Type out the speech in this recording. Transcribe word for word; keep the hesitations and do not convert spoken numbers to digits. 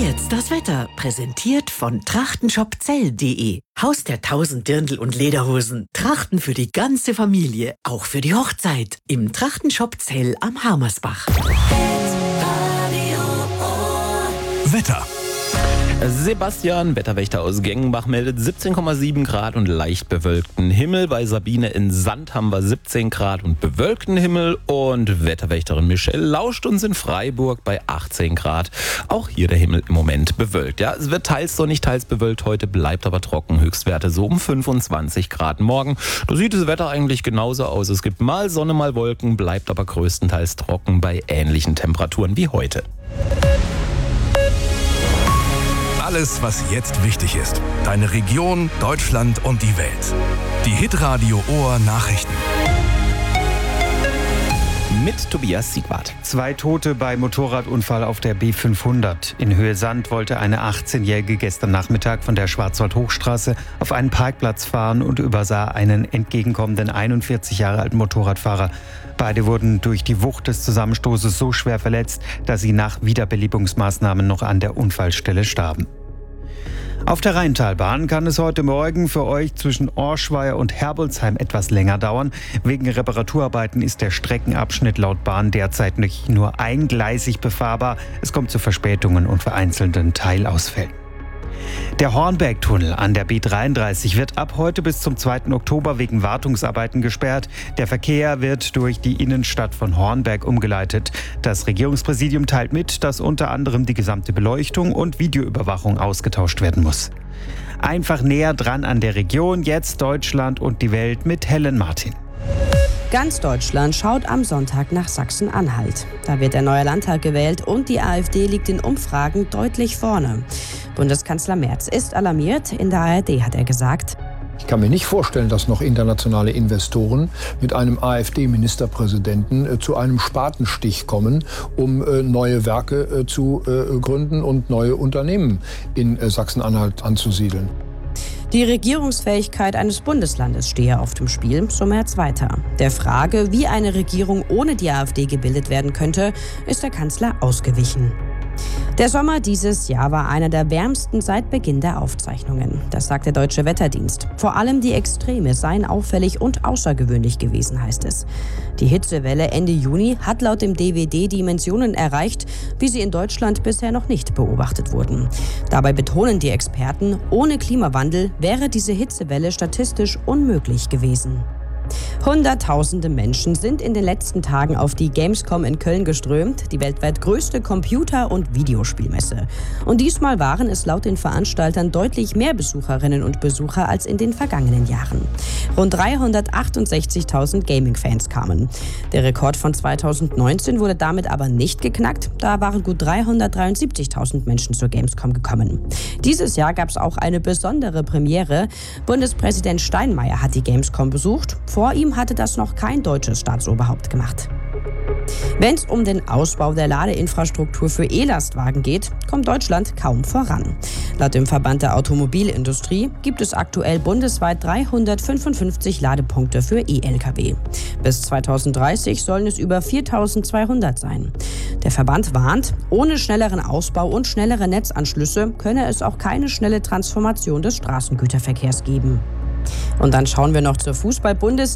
jetzt das Wetter, präsentiert von trachtenshopzell punkt de. Haus der tausend Dirndl und Lederhosen. Trachten für die ganze Familie, auch für die Hochzeit. Im Trachtenshop Zell am Harmersbach. Wetter. Sebastian, Wetterwächter aus Gengenbach, meldet siebzehn Komma sieben Grad und leicht bewölkten Himmel. Bei Sabine in Sand haben wir siebzehn Grad und bewölkten Himmel. Und Wetterwächterin Michelle lauscht uns in Freiburg bei achtzehn Grad. Auch hier der Himmel im Moment bewölkt. Ja, es wird teils sonnig, teils bewölkt. Heute bleibt aber trocken. Höchstwerte so um fünfundzwanzig Grad. Morgen, da sieht das Wetter eigentlich genauso aus. Es gibt mal Sonne, mal Wolken, bleibt aber größtenteils trocken bei ähnlichen Temperaturen wie heute. Alles, was jetzt wichtig ist. Deine Region, Deutschland und die Welt. Die Hitradio Ohr Nachrichten. Mit Tobias Siegwart. Zwei Tote bei Motorradunfall auf der B fünfhundert. In Höhe Sand wollte eine achtzehnjährige gestern Nachmittag von der Schwarzwald-Hochstraße auf einen Parkplatz fahren und übersah einen entgegenkommenden einundvierzig Jahre alten Motorradfahrer. Beide wurden durch die Wucht des Zusammenstoßes so schwer verletzt, dass sie nach Wiederbelebungsmaßnahmen noch an der Unfallstelle starben. Auf der Rheintalbahn kann es heute Morgen für euch zwischen Orschweier und Herbolzheim etwas länger dauern. Wegen Reparaturarbeiten ist der Streckenabschnitt laut Bahn derzeit nicht nur eingleisig befahrbar. Es kommt zu Verspätungen und vereinzelten Teilausfällen. Der Hornbergtunnel an der B dreiunddreißig wird ab heute bis zum zweiten Oktober wegen Wartungsarbeiten gesperrt. Der Verkehr wird durch die Innenstadt von Hornberg umgeleitet. Das Regierungspräsidium teilt mit, dass unter anderem die gesamte Beleuchtung und Videoüberwachung ausgetauscht werden muss. Einfach näher dran an der Region, jetzt Deutschland und die Welt mit Helen Martin. Ganz Deutschland schaut am Sonntag nach Sachsen-Anhalt. Da wird der neue Landtag gewählt und die AfD liegt in Umfragen deutlich vorne. Bundeskanzler Merz ist alarmiert. In der A R D hat er gesagt: Ich kann mir nicht vorstellen, dass noch internationale Investoren mit einem AfD-Ministerpräsidenten äh, zu einem Spatenstich kommen, um äh, neue Werke äh, zu äh, gründen und neue Unternehmen in äh, Sachsen-Anhalt anzusiedeln. Die Regierungsfähigkeit eines Bundeslandes stehe auf dem Spiel, so Merz weiter. Der Frage, wie eine Regierung ohne die AfD gebildet werden könnte, ist der Kanzler ausgewichen. Der Sommer dieses Jahr war einer der wärmsten seit Beginn der Aufzeichnungen. Das sagt der Deutsche Wetterdienst. Vor allem die Extreme seien auffällig und außergewöhnlich gewesen, heißt es. Die Hitzewelle Ende Juni hat laut dem D W D Dimensionen erreicht, wie sie in Deutschland bisher noch nicht beobachtet wurden. Dabei betonen die Experten, ohne Klimawandel wäre diese Hitzewelle statistisch unmöglich gewesen. Hunderttausende Menschen sind in den letzten Tagen auf die Gamescom in Köln geströmt, die weltweit größte Computer- und Videospielmesse. Und diesmal waren es laut den Veranstaltern deutlich mehr Besucherinnen und Besucher als in den vergangenen Jahren. Rund dreihundertachtundsechzigtausend Gaming-Fans kamen. Der Rekord von zweitausendneunzehn wurde damit aber nicht geknackt. Da waren gut dreihundertdreiundsiebzigtausend Menschen zur Gamescom gekommen. Dieses Jahr gab es auch eine besondere Premiere. Bundespräsident Steinmeier hat die Gamescom besucht. Vor ihm hatte das noch kein deutsches Staatsoberhaupt gemacht. Wenn es um den Ausbau der Ladeinfrastruktur für E-Lastwagen geht, kommt Deutschland kaum voran. Laut dem Verband der Automobilindustrie gibt es aktuell bundesweit dreihundertfünfundfünfzig Ladepunkte für E-L K W. Bis zweitausenddreißig sollen es über viertausendzweihundert sein. Der Verband warnt, ohne schnelleren Ausbau und schnellere Netzanschlüsse könne es auch keine schnelle Transformation des Straßengüterverkehrs geben. Und dann schauen wir noch zur Fußball-Bundesliga.